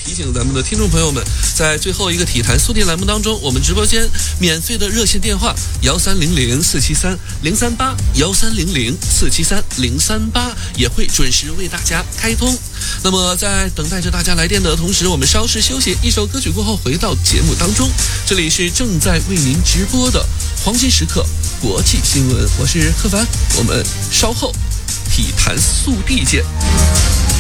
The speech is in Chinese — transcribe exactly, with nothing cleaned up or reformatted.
提醒咱们的听众朋友们，在最后一个体坛速递栏目当中，我们直播间免费的热线电话幺三零零四七三零三八幺三零零四七三零三八也会准时为大家开通。那么在等待着大家来电的同时，我们稍事休息，一首歌曲过后回到节目当中。这里是正在为您直播的黄金时刻国际新闻，我是柯凡，我们稍后体坛速递见。